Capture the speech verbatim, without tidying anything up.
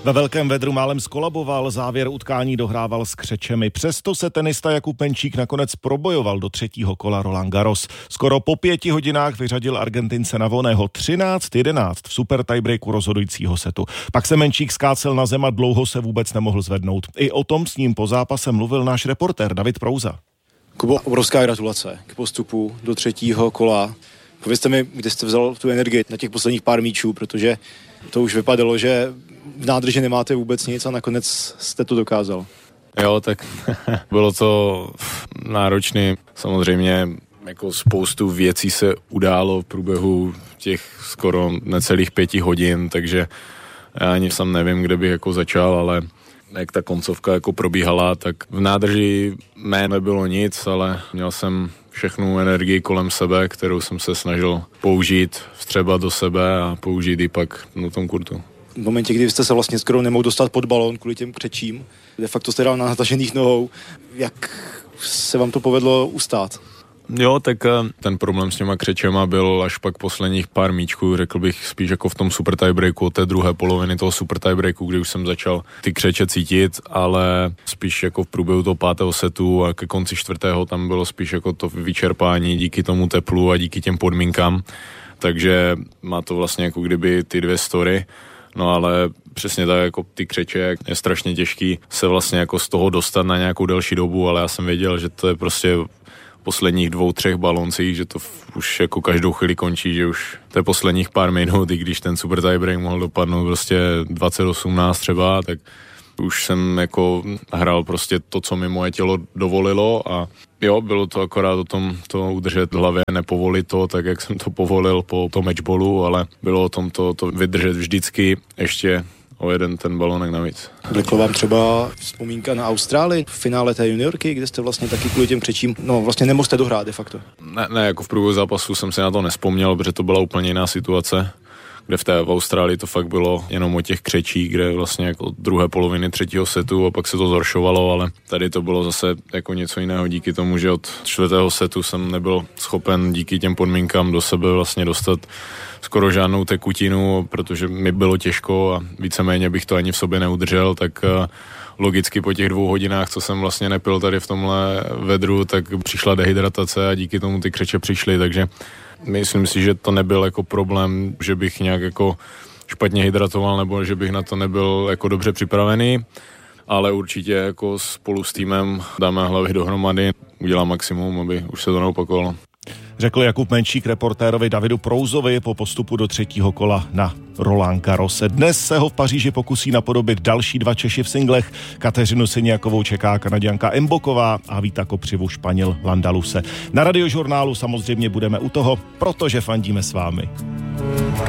Ve velkém vedru málem skolaboval, závěr utkání dohrával s Křečemi. Přesto se tenista Jakub Menčík nakonec probojoval do třetího kola Roland Garros. Skoro po pěti hodinách vyřadil Argentince Navoného třináct jedenáct v super tiebreaku rozhodujícího setu. Pak se Menčík skácel na zem a dlouho se vůbec nemohl zvednout. I o tom s ním po zápase mluvil náš reportér David Prouza. Kubo, obrovská gratulace k postupu do třetího kola. Povězte mi, kde jste vzal tu energii na těch posledních pár míčů, protože to už vypadalo, že v nádrži nemáte vůbec nic a nakonec jste to dokázal. Jo, tak bylo to náročné. Samozřejmě jako spoustu věcí se událo v průběhu těch skoro necelých pěti hodin, takže já ani sám nevím, kde bych jako začal, ale jak ta koncovka jako probíhala, tak v nádrži mé nebylo nic, ale měl jsem všechnu energii kolem sebe, kterou jsem se snažil použít, vstřebat do sebe a použít ji pak na tom kurtu. V momentě, kdy jste se vlastně skoro nemohl dostat pod balón kvůli těm Křečím, de facto jste dal na natažených nohou, jak se vám to povedlo ustát? Jo, tak ten problém s těma Křečema byl až pak posledních pár míčků, řekl bych spíš jako v tom super tiebreaku, od té druhé poloviny toho super tiebreaku, kdy už jsem začal ty Křeče cítit, ale spíš jako v průběhu toho pátého setu a ke konci čtvrtého tam bylo spíš jako to vyčerpání díky tomu teplu a díky těm podmínkám, takže má to vlastně jako kdyby ty dvě story. No ale přesně tak jako ty Křeče, je strašně těžký se vlastně jako z toho dostat na nějakou delší dobu, ale já jsem věděl, že to je prostě posledních dvou, třech baloncích, že to už jako každou chvíli končí, že už to je posledních pár minut, i když ten super tiebreak mohl dopadnout prostě dvacet osmnáct třeba, tak už jsem jako hrál prostě to, co mi moje tělo dovolilo a jo, bylo to akorát o tom to udržet v hlavě, nepovolit to, tak jak jsem to povolil po tom matchballu, ale bylo o tom to, to vydržet vždycky ještě o jeden ten balonek navíc. Vleklo vám třeba vzpomínka na Austrálii v finále té juniorky, kde jste vlastně taky kvůli těm Křečím, no vlastně nemohli jste dohrát de facto. Ne, ne, jako v průběhu zápasu jsem si na to nespomněl, protože to byla úplně jiná situace, kde v té v Austrálii to fakt bylo jenom o těch Křečích, kde vlastně jako druhé poloviny třetího setu a pak se to zhoršovalo, ale tady to bylo zase jako něco jiného díky tomu, že od čtvrtého setu jsem nebyl schopen díky těm podmínkám do sebe vlastně dostat skoro žádnou tekutinu, protože mi bylo těžko a víceméně bych to ani v sobě neudržel, tak logicky po těch dvou hodinách, co jsem vlastně nepil tady v tomhle vedru, tak přišla dehydratace a díky tomu ty Křeče přišly, takže myslím si, že to nebyl jako problém, že bych nějak jako špatně hydratoval nebo že bych na to nebyl jako dobře připravený, ale určitě jako spolu s týmem dáme hlavy dohromady, udělám maximum, aby už se to neopakovalo. Řekl Jakub Menčík reportérovi Davidu Prouzovi po postupu do třetího kola na Roland Garros. Dnes se ho v Paříži pokusí napodobit další dva Češi v singlech. Kateřinu Syniakovou čeká Kanaďanka Mboková a Víta Kopřivu Španěl Landaluse. Na Radiožurnálu samozřejmě budeme u toho, protože fandíme s vámi.